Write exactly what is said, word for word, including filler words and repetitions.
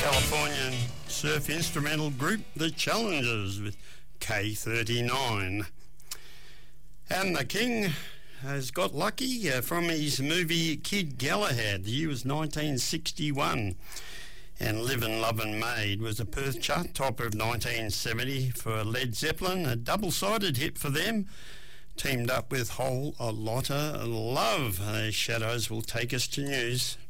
Californian surf instrumental group The Challengers with K thirty-nine. And the King has got lucky uh, from his movie Kid Galahad. The year was nineteen sixty-one. And Livin' Lovin' Maid was a Perth chart topper of nineteen seventy for Led Zeppelin, a double-sided hit for them, teamed up with Whole A Lotta Love. Uh, Shadows will take us to news.